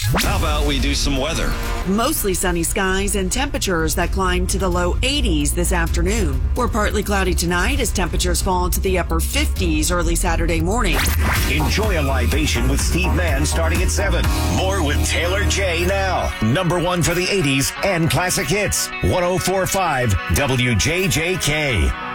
How about we do some weather? Mostly sunny skies and temperatures that climb to the low 80s this afternoon. We're partly cloudy tonight as temperatures fall into the upper 50s early Saturday morning. Enjoy a libation with Steve Mann starting at 7. More with Taylor J now. Number 1 for the 80s and classic hits. 104.5 WJJK.